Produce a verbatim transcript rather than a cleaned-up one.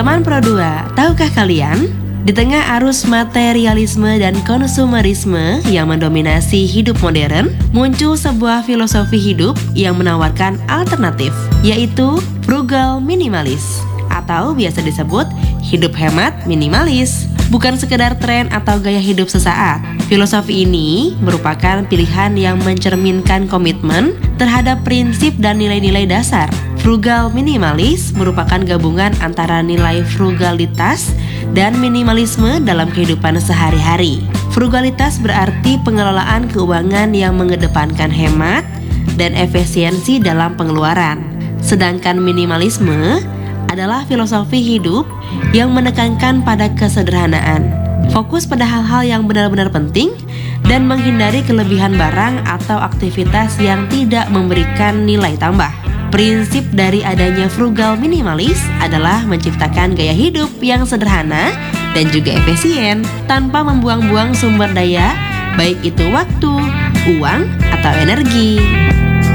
Teman Pro dua, tahukah kalian? Di tengah arus materialisme dan konsumerisme yang mendominasi hidup modern, muncul sebuah filosofi hidup yang menawarkan alternatif, yaitu frugal minimalis, atau biasa disebut hidup hemat minimalis. Bukan sekedar tren atau gaya hidup sesaat. Filosofi ini merupakan pilihan yang mencerminkan komitmen terhadap prinsip dan nilai-nilai dasar. Frugal minimalis merupakan gabungan antara nilai frugalitas dan minimalisme dalam kehidupan sehari-hari. Frugalitas berarti pengelolaan keuangan yang mengedepankan hemat dan efisiensi dalam pengeluaran. Sedangkan minimalisme adalah filosofi hidup yang menekankan pada kesederhanaan, fokus pada hal-hal yang benar-benar penting, dan menghindari kelebihan barang atau aktivitas yang tidak memberikan nilai tambah. Prinsip dari adanya frugal minimalis adalah menciptakan gaya hidup yang sederhana dan juga efisien tanpa membuang-buang sumber daya, baik itu waktu, uang, atau energi.